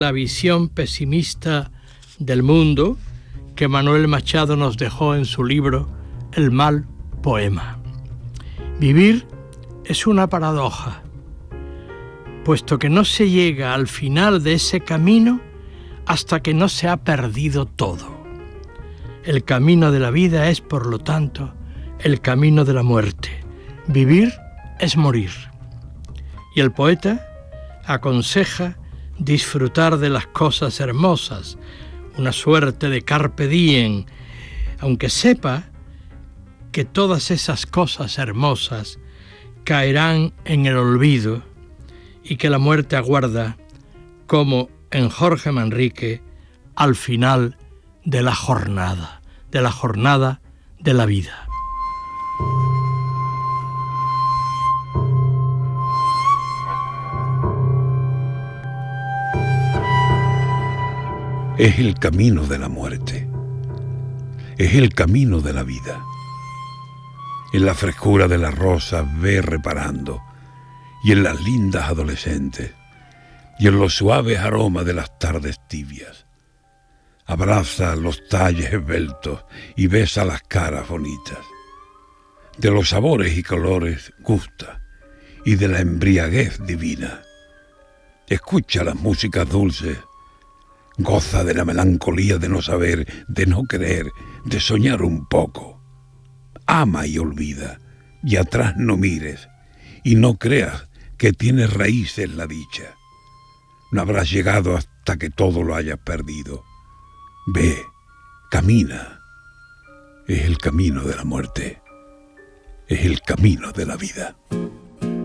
La visión pesimista del mundo que Manuel Machado nos dejó en su libro El mal poema. Vivir es una paradoja, puesto que no se llega al final de ese camino hasta que no se ha perdido todo. El camino de la vida es, por lo tanto, el camino de la muerte. Vivir es morir. Y el poeta aconseja disfrutar de las cosas hermosas, una suerte de carpe diem, aunque sepa que todas esas cosas hermosas caerán en el olvido y que la muerte aguarda, como en Jorge Manrique, al final de la jornada de la vida. Es el camino de la muerte, es el camino de la vida. En la frescura de las rosas ve reparando, y en las lindas adolescentes, y en los suaves aromas de las tardes tibias. Abraza los talles esbeltos y besa las caras bonitas. De los sabores y colores gusta, y de la embriaguez divina. Escucha las músicas dulces, goza de la melancolía de no saber, de no querer, de soñar un poco. Ama y olvida, y atrás no mires, y no creas que tienes raíces la dicha. No habrás llegado hasta que todo lo hayas perdido. Ve, camina. Es el camino de la muerte, es el camino de la vida.